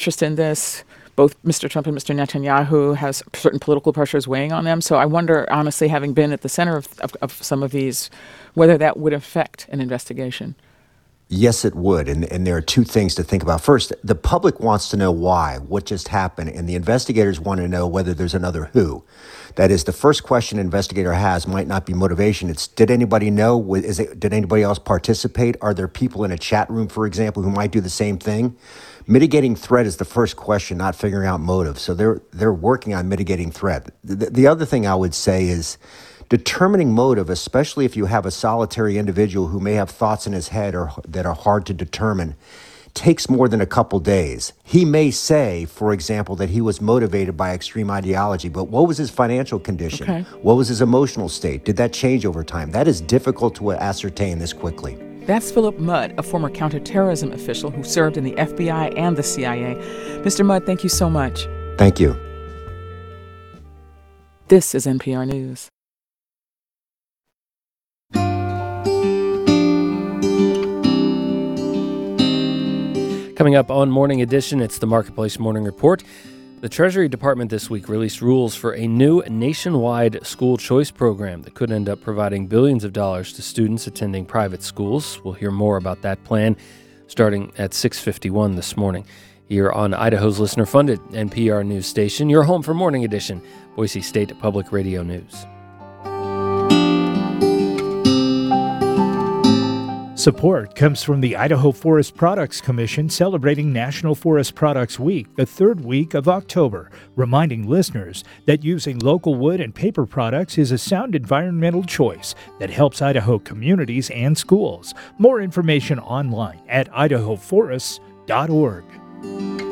interest in this. Both Mr. Trump and Mr. Netanyahu has certain political pressures weighing on them. So I wonder, honestly, having been at the center of some of these, whether that would affect an investigation. Yes, it would. And there are two things to think about. First, the public wants to know why, what just happened, and the investigators want to know whether there's another who. That is, the first question an investigator has might not be motivation. It's, did anybody know? Did anybody else participate? Are there people in a chat room, for example, who might do the same thing? Mitigating threat is the first question, not figuring out motive. So they're working on mitigating threat. The other thing I would say is, determining motive, especially if you have a solitary individual who may have thoughts in his head or that are hard to determine, takes more than a couple days. He may say, for example, that he was motivated by extreme ideology, but what was his financial condition? Okay. What was his emotional state? Did that change over time? That is difficult to ascertain this quickly. That's Philip Mudd, a former counterterrorism official who served in the FBI and the CIA. Mr. Mudd, thank you so much. Thank you. This is NPR News. Coming up on Morning Edition, it's the Marketplace Morning Report. The Treasury Department this week released rules for a new nationwide school choice program that could end up providing billions of dollars to students attending private schools. We'll hear more about that plan starting at 6:51 this morning. Here on Idaho's listener-funded NPR news station, your home for Morning Edition, Boise State Public Radio News. Support comes from the Idaho Forest Products Commission celebrating National Forest Products Week, the third week of October, reminding listeners that using local wood and paper products is a sound environmental choice that helps Idaho communities and schools. More information online at idahoforests.org.